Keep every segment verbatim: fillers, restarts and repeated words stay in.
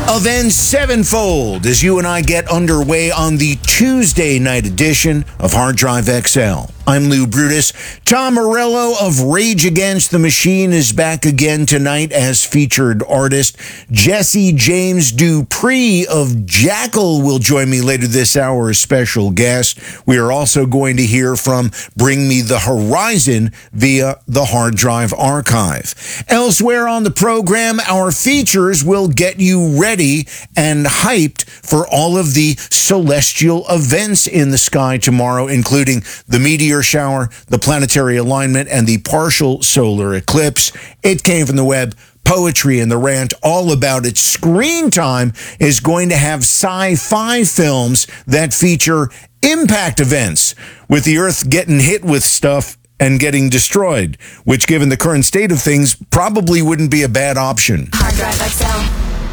Avenged sevenfold as you and I get underway on the Tuesday night edition of Hard Drive X L. I'm Lou Brutus. Tom Morello of Rage Against the Machine is back again tonight as featured artist. Jesse James Dupree of Jackal will join me later this hour as special guest. We are also going to hear from Bring Me the Horizon via the Hard Drive Archive. Elsewhere on the program, our features will get you ready and hyped for all of the celestial events in the sky tomorrow, including the meteor shower, the planetary alignment, and the partial solar eclipse. It came from the web. Poetry and the Rant, all about it. Screen Time is going to have sci-fi films that feature impact events, with the Earth getting hit with stuff and getting destroyed, which, given the current state of things, probably wouldn't be a bad option. Hard Drive X L.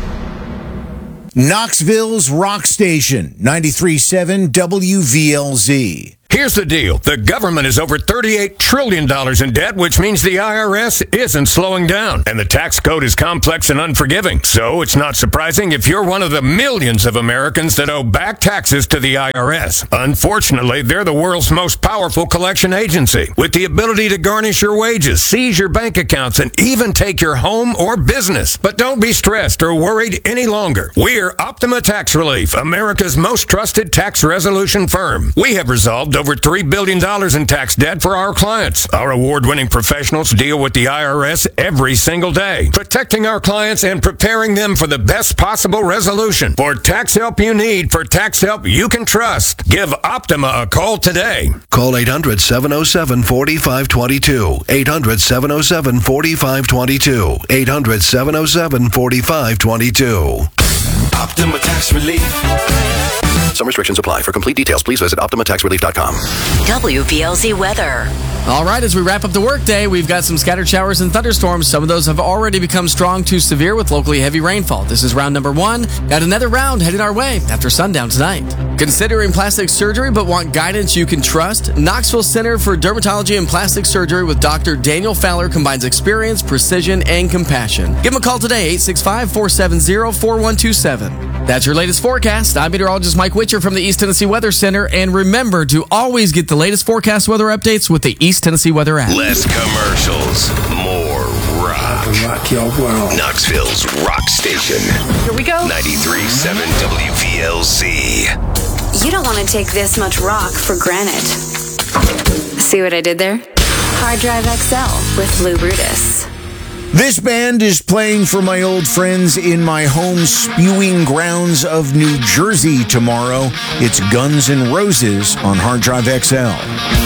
Knoxville's rock station, ninety-three point seven W V L Z. Here's the deal. The government is over thirty-eight trillion dollars in debt, which means the I R S isn't slowing down. And the tax code is complex and unforgiving. So it's not surprising if you're one of the millions of Americans that owe back taxes to the I R S. Unfortunately, they're the world's most powerful collection agency, with the ability to garnish your wages, seize your bank accounts, and even take your home or business. But don't be stressed or worried any longer. We're Optima Tax Relief, America's most trusted tax resolution firm. We have resolved over three billion dollars in tax debt for our clients. Our award-winning professionals deal with the I R S every single day, protecting our clients and preparing them for the best possible resolution. For tax help you need, for tax help you can trust, give Optima a call today. Call eight hundred, seven oh seven, four five two two. eight hundred, seven oh seven, four five two two. eight hundred, seven oh seven, four five two two. Optima Tax Relief. Some restrictions apply. For complete details, please visit optima tax relief dot com. W V L Z weather. All right, as we wrap up the workday, we've got some scattered showers and thunderstorms. Some of those have already become strong to severe with locally heavy rainfall. This is round number one. Got another round headed our way after sundown tonight. Considering plastic surgery but want guidance you can trust? Knoxville Center for Dermatology and Plastic Surgery with Doctor Daniel Fowler combines experience, precision, and compassion. Give him a call today, eight six five, four seven zero, four one two seven. That's your latest forecast. I'm meteorologist Mike Witcher from the East Tennessee Weather Center. And remember to always get the latest forecast weather updates with the East Tennessee Weather app. Less commercials, more rock. Rock your world. Knoxville's rock station. Here we go. ninety-three point seven W V L Z. You don't want to take this much rock for granted. See what I did there? Hard Drive X L with Lou Brutus. This band is playing for my old friends in my home spewing grounds of New Jersey tomorrow. It's Guns N' Roses on Hard Drive X L.